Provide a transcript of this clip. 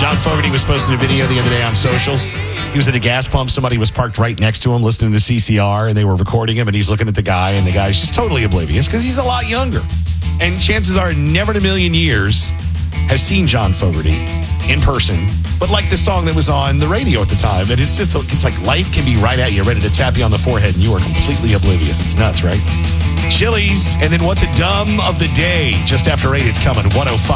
John Fogerty was posting a video the other day on socials. He was at a gas pump. Somebody was parked right next to him listening to CCR, and they were recording him, and he's looking at the guy, and the guy's just totally oblivious because he's a lot younger. And chances are, never in a million years has seen John Fogerty in person, but like the song that was on the radio at the time. And it's just, it's like life can be right at you, ready to tap you on the forehead, and you are completely oblivious. It's nuts, right? Chili's, and then what the dumb of the day just after 8, it's coming. 105.